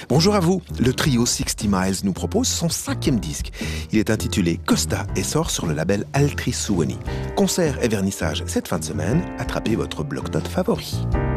Bonjour à vous. Le trio 60 Miles nous propose son 5e disque. Il est intitulé Costa et sort sur le label Altri Suoni. Concert et vernissage cette fin de semaine. Attrapez votre bloc-notes favori.